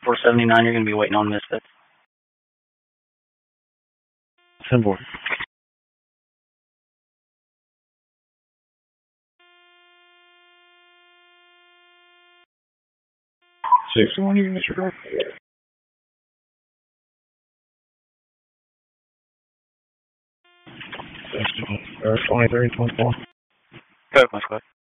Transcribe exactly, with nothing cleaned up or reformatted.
four seventy-nine, you're going to be waiting on Misfits. ten four. Six one, you Mister Clark. Twenty-three, twenty-four. Go, my squad.